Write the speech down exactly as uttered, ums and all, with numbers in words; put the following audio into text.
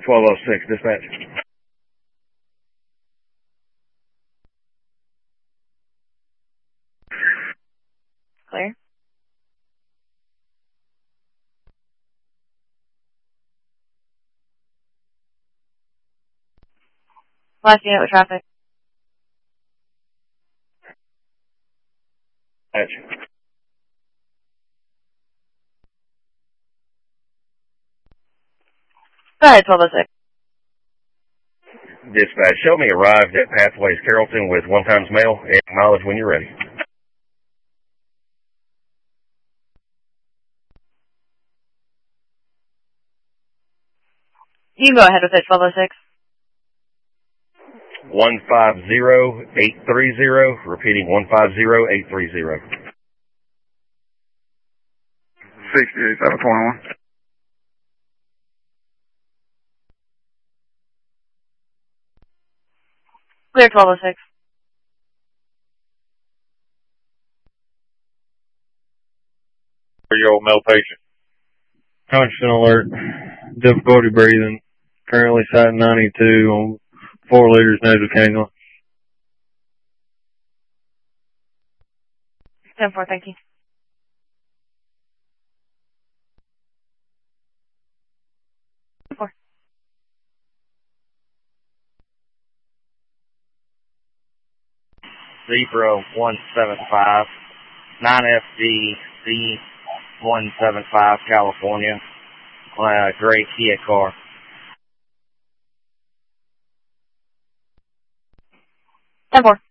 twelve oh six, dispatch. Clear. Last unit with traffic. Dispatch. Go ahead, twelve oh six. Dispatch, show me arrived at Pathways Carrollton with one times mail and mileage when you're ready. You can go ahead with it, twelve oh six. one five zero eight three zero, repeating one five zero eight three zero. sixty-eight, seven twenty-one. Clear, twelve oh six. For your old male patient. Constant alert. Difficulty breathing. Currently sat ninety-two on four liters nasal cannula. ten four, thank you. four. Zebra one seven five, nine F D C one seven five, California. Uh, gray Kia car. ten four.